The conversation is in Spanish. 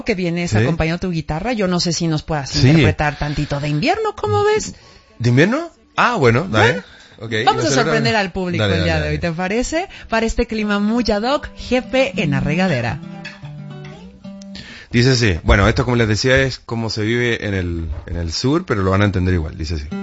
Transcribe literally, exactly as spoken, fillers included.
que vienes ¿Sí? acompañando tu guitarra. Yo no sé si nos puedas Sí. interpretar tantito de invierno, ¿cómo ves? ¿De invierno? Ah, bueno, dale. Bueno, Okay. Vamos ¿Y a la celebra? sorprender al público Dale, el día dale, de hoy, dale. ¿te parece? Para este clima muy ad hoc, jefe en la regadera. Dice así. Bueno, esto como les decía es como se vive en el, en el sur, pero lo van a entender igual. Dice así.